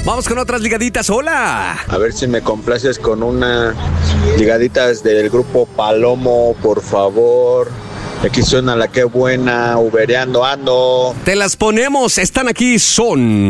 Vamos con otras ligaditas. Hola. A ver si me complaces con una ligaditas del grupo Palomo, por favor. Aquí suena la que buena, ubereando ando. Te las ponemos. Están aquí, son